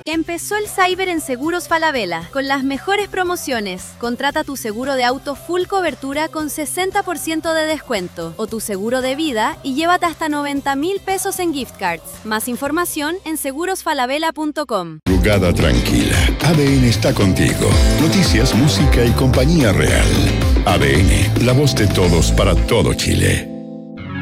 Empezó el Cyber en Seguros Falabella, con las mejores promociones. Contrata tu seguro de auto full cobertura con 60% de descuento, o tu seguro de vida y llévate hasta 90.000 pesos en gift cards. Más información en segurosfalabella.com. Madrugada tranquila. ADN está contigo. Noticias, música y compañía real. ADN, la voz de todos para todo Chile.